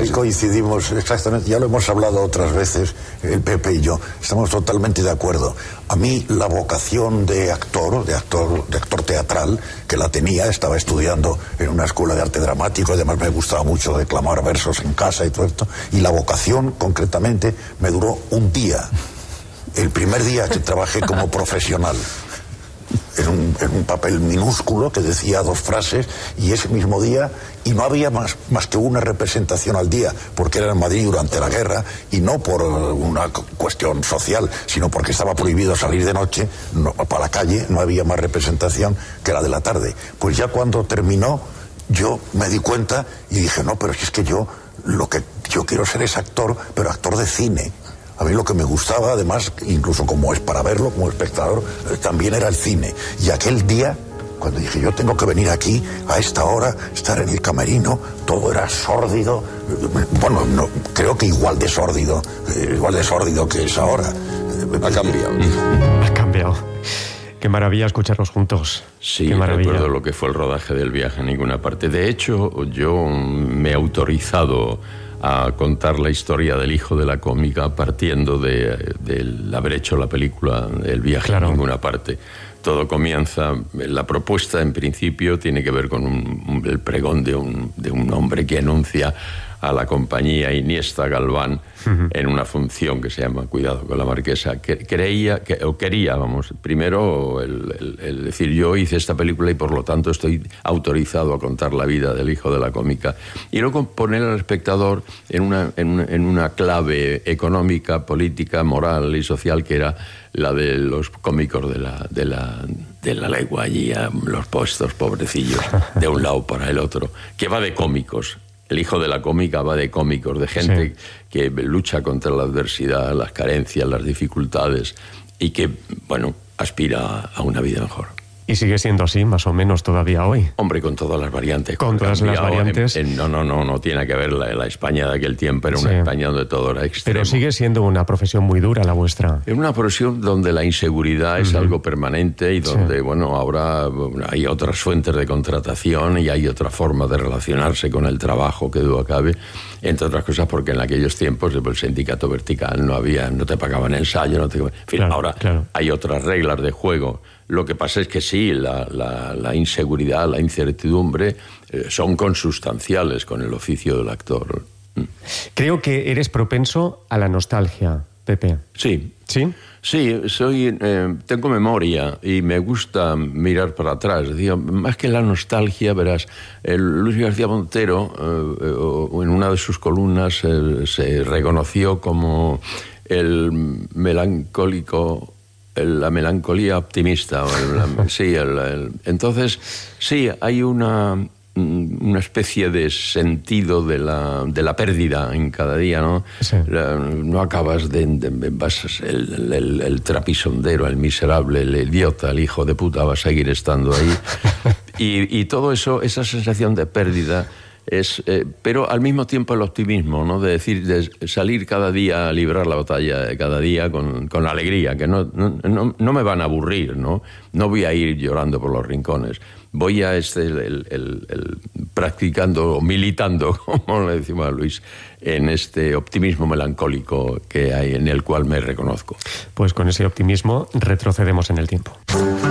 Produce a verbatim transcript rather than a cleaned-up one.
Hoy coincidimos exactamente, ya lo hemos hablado otras veces, el Pepe y yo, estamos totalmente de acuerdo. A mí la vocación de actor, de actor, de actor teatral, que la tenía, estaba estudiando en una escuela de arte dramático, y además me gustaba mucho declamar versos en casa y todo esto, y la vocación concretamente me duró un día, el primer día que trabajé como profesional. En un, en un papel minúsculo que decía dos frases, y ese mismo día, y no había más, más que una representación al día, porque era en Madrid durante la guerra, y no por una cuestión social, sino porque estaba prohibido salir de noche no, para la calle, no había más representación que la de la tarde. Pues ya cuando terminó, yo me di cuenta y dije, no, pero es que yo, lo que yo quiero ser es actor, pero actor de cine. A mí lo que me gustaba, además, incluso como es para verlo, como espectador, también era el cine. Y aquel día, cuando dije, yo tengo que venir aquí, a esta hora, estar en el camerino, todo era sórdido. Bueno, no, creo que igual de sórdido, igual de sórdido que es ahora. Ha cambiado. Ha cambiado. Qué maravilla escucharlos juntos. Sí, Qué maravilla. recuerdo lo que fue el rodaje del Viaje a ninguna parte. De hecho, yo me he autorizado a contar la historia del hijo de la cómica partiendo de, de haber hecho la película El Viaje claro. a ninguna parte. Todo comienza, la propuesta en principio tiene que ver con un, un, el pregón de un, de un hombre que anuncia a la compañía Iniesta Galván uh-huh. en una función que se llama Cuidado con la Marquesa, que creía, que, o quería, vamos, primero el, el, el decir, yo hice esta película y por lo tanto estoy autorizado a contar la vida del hijo de la cómica, y luego poner al espectador en una, en una, en una clave económica, política, moral y social que era la de los cómicos de la, de la, de la legua allí, a los puestos pobrecillos, de un lado para el otro, que va de cómicos. El hijo de la cómica va de cómicos, de gente sí. que lucha contra la adversidad, las carencias, las dificultades y que, bueno, aspira a una vida mejor. ¿Y sigue siendo así, más o menos, todavía hoy? Hombre, con todas las variantes. Con todas las variantes. En, en, no, no, no, no tiene que ver la, la España de aquel tiempo, era una sí. España donde todo era extremo. Pero sigue siendo una profesión muy dura la vuestra. Es una profesión donde la inseguridad uh-huh. es algo permanente y donde, sí. bueno, ahora hay otras fuentes de contratación y hay otra forma de relacionarse con el trabajo que duda cabe, entre otras cosas porque en aquellos tiempos el sindicato vertical no había, no te pagaban ensayo, no te... En fin, claro, ahora claro. hay otras reglas de juego. Lo que pasa es que sí, la, la, la inseguridad, la incertidumbre eh, son consustanciales con el oficio del actor. Creo que eres propenso a la nostalgia, Pepe. Sí. ¿Sí? Sí, soy, eh, tengo memoria y me gusta mirar para atrás. Digo, más que la nostalgia, verás, el Luis García Montero, eh, en una de sus columnas, eh, se reconoció como el melancólico... la melancolía optimista. El, sí, el, el, entonces, sí, hay una, una especie de sentido de la, de la pérdida en cada día, ¿no? Sí. La, no acabas de... de vas, el, el, el trapisondero, el miserable, el idiota, el hijo de puta va a seguir estando ahí. y, y todo eso, esa sensación de pérdida... Es, eh, pero al mismo tiempo el optimismo, ¿no? De decir, de salir cada día a librar la batalla, cada día con, con alegría, que no, no, no me van a aburrir, ¿no? No voy a ir llorando por los rincones. Voy a este, el, el, el, el, practicando, militando, como le decimos a Luis, en este optimismo melancólico que hay, en el cual me reconozco. Pues con ese optimismo retrocedemos en el tiempo.